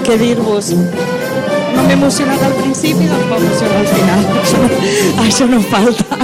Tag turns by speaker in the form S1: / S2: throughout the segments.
S1: què dir-vos? No m'he emocionat al principi, doncs m'emociono al final. Això no falta.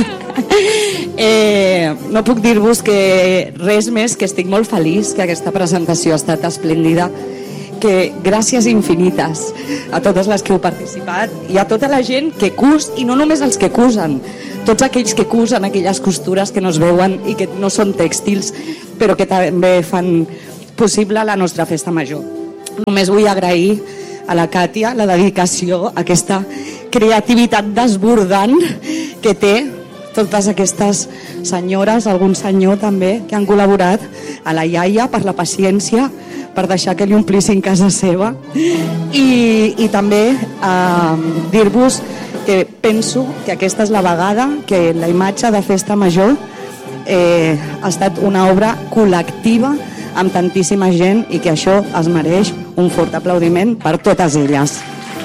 S1: No puc dir-vos que res més, que estic molt feliç, que aquesta presentació ha estat esplèndida, que gràcies infinites a totes les que heu participat i a tota la gent que cus, i no només els que cusen, tots aquells que cusen aquelles costures que no es veuen i que no són tèxtils, però que també fan possible la nostra festa major. Només vull agrair a la Càtia la dedicació, aquesta creativitat desbordant que té totes aquestes senyores, algun senyor també, que han col·laborat, a la iaia per la paciència, per deixar que li omplissin casa seva, i també dir-vos que penso que aquesta és la vegada que la imatge de Festa Major ha estat una obra col·lectiva amb tantíssima gent i que això es mereix un fort aplaudiment per totes elles.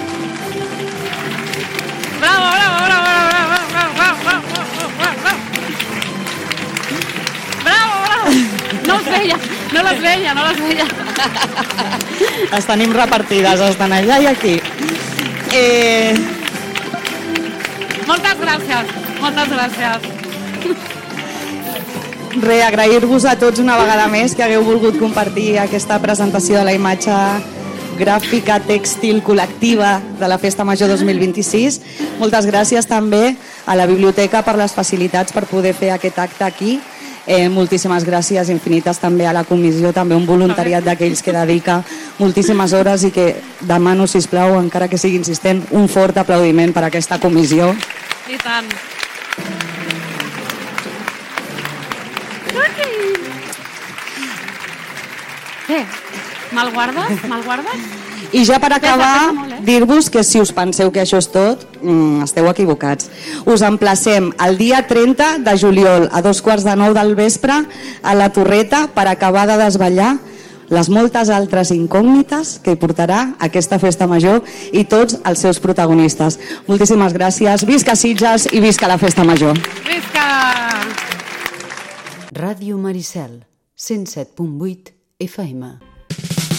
S2: Bravo, bravo, bravo, bravo, bravo, bravo, bravo. No les veia, no les veia, no les veia.
S1: Les tenim repartides, estan allà i aquí.
S2: Moltes gràcies, moltes gràcies.
S1: Agrair-vos a tots una vegada més que hagueu volgut compartir aquesta presentació de la imatge gràfica tèxtil col·lectiva de la Festa Major 2026. Moltes gràcies també a la biblioteca per les facilitats per poder fer aquest acte aquí. Moltíssimes gràcies infinites també a la comissió, també un voluntariat d'aquells que dedica moltíssimes hores i que demano, sisplau, encara que sigui insistent, un fort aplaudiment per a aquesta comissió.
S2: I tant. Què? Me'l guardes? Me'l guardes?
S1: I ja per acabar,
S2: Pesa molt,
S1: dir-vos que si us penseu que això és tot, esteu equivocats. Us emplacem el dia 30 de juliol a 8:45 del vespre a la Torreta per acabar de desvetllar les moltes altres incògnites que hi portarà aquesta Festa Major i tots els seus protagonistes. Moltíssimes gràcies, visca Sitges i visca la Festa Major.
S2: Visca!
S3: Ràdio Maricel, 107.8 FM.